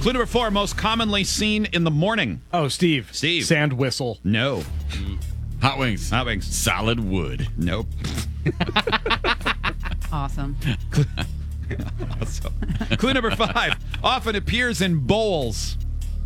Clue number 4, most commonly seen in the morning. Oh, Steve. Sand whistle. No. Hot wings. Hot wings. Solid wood. Nope. Awesome. Awesome. Clue number 5, often appears in bowls.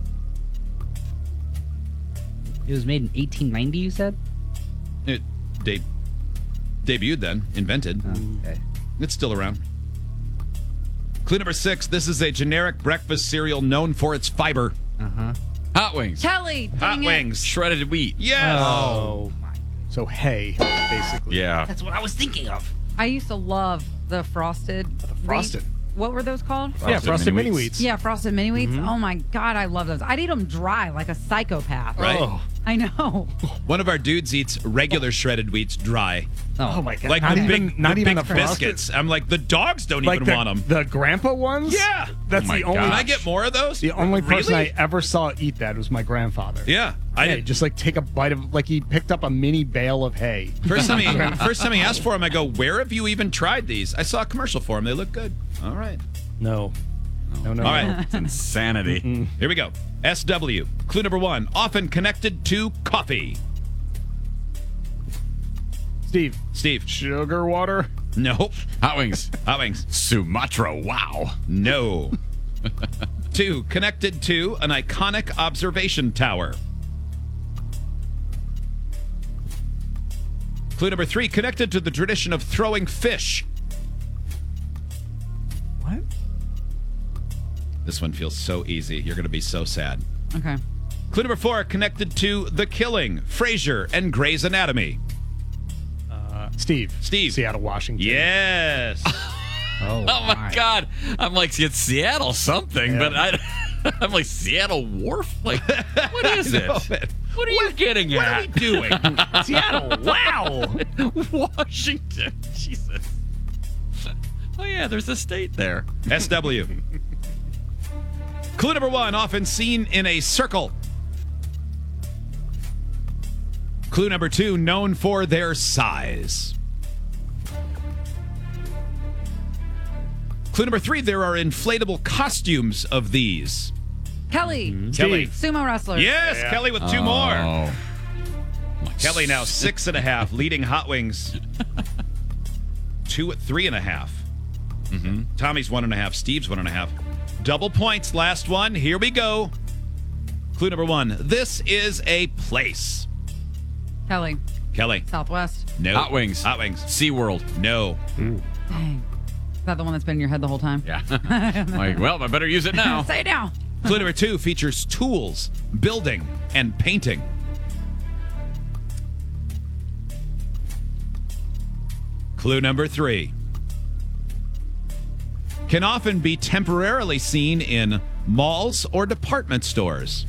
It was made in 1890, you said? It debuted then, invented. Okay. It's still around. Clue number 6, this is a generic breakfast cereal known for its fiber. Hot wings. Kelly, Hot dang it. wings. Shredded wheat. Yes. Oh. So hay, basically. Yeah. That's what I was thinking of. I used to love the frosted. Frosted. What were those called? Frosted mini wheats. Yeah, frosted mini wheats. Oh my God, I love those. I'd eat them dry like a psychopath. Right. Oh. I know. One of our dudes eats regular shredded wheats dry. Oh, my God. Like not the even, big, not the even big the biscuits. I'm like, the dogs don't Like even want them. the grandpa ones? Yeah. That's my the only. Can I get more of those? The only person Really? I ever saw eat that was my grandfather. Yeah. I Hey, did. just like take a bite of, like he picked up a mini bale of hay. First time he asked for them, I go, where have you even tried these? I saw a commercial for them. They look good. All right. No. No. All right. It's insanity. Here we go. SW. Clue number 1, often connected to coffee. Steve. Sugar water. Nope. Hot wings. Hot wings. Sumatra. Wow. No. 2, connected to an iconic observation tower. Clue number 3, connected to the tradition of throwing fish. What? This one feels so easy. You're going to be so sad. Okay. Clue number 4, connected to The Killing, Frasier, and Grey's Anatomy. Steve. Steve. Seattle, Washington. Yes. Oh, Oh my God! I'm like, it's Seattle something, but I'm like Seattle Wharf. Like, what is it? What are you getting What at? are we doing? Seattle. Wow. Washington. Jesus. Oh yeah, there's a state there. SW. Clue number 1, often seen in a circle. Clue number 2, known for their size. Clue number 3, there are inflatable costumes of these. Kelly. Kelly. Sumo wrestlers. Yes, Kelly with 2 more. Oh. Kelly now 6.5, leading Hot Wings. 2 at 3.5. Tommy's 1.5. Steve's 1.5. Double points. Last one. Here we go. Clue number 1. This is a place. Kelly. Kelly. Southwest. No. Hot wings. Hot Wings. SeaWorld. No. Dang. Is that the one that's been in your head the whole time? Yeah. Like, well, I better use it now. Say it now. Clue number 2 features tools, building, and painting. Clue number 3. Can often be temporarily seen in malls or department stores.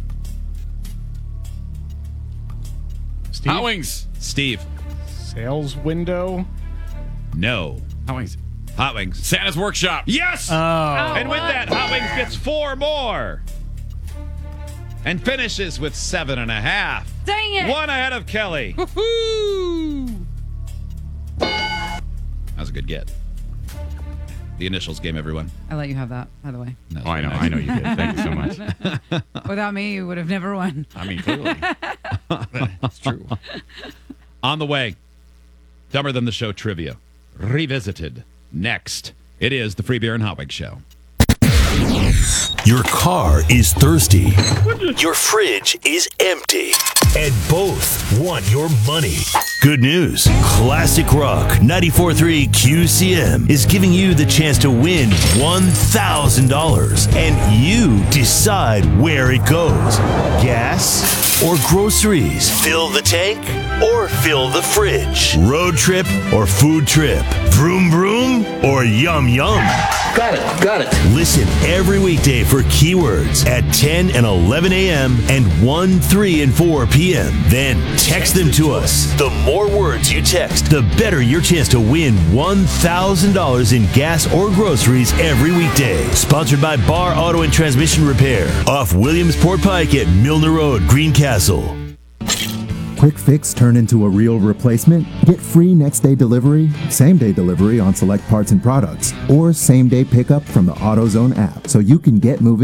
Steve. Hot wings. Steve. Sales window. No. Hot wings. Hot Wings. Santa's Workshop. Yes! Oh. And with that, Hot Wings gets 4 more. And finishes with 7.5. Dang it. 1 ahead of Kelly. Woo! That was a good get. The initials game, everyone. I let you have that, by the way. That was Oh, I know. very I nice. know you did. Thank you so much. Without me, you would have never won. I mean, clearly. That's true. On the way, Dumber Than the Show trivia. Revisited. Next, it is the Free Beer and Hot Wings Show. Your car is thirsty. Your fridge is empty. And both want your money. Good news. Classic Rock 94.3 QCM is giving you the chance to win $1,000. And you decide where it goes. Gas or groceries? Fill the tank or fill the fridge? Road trip or food trip? Vroom vroom or yum yum? Got it. Listen every weekday for keywords at 10 and 11 a.m. and 1, 3, and 4 p.m. Then text them to us. The more words you text, the better your chance to win $1,000 in gas or groceries every weekday. Sponsored by Bar Auto and Transmission Repair off Williamsport Pike at Milner Road, Greencastle. Quick fix turn into a real replacement? Get free next day delivery, same day delivery on select parts and products, or same day pickup from the AutoZone app so you can get moving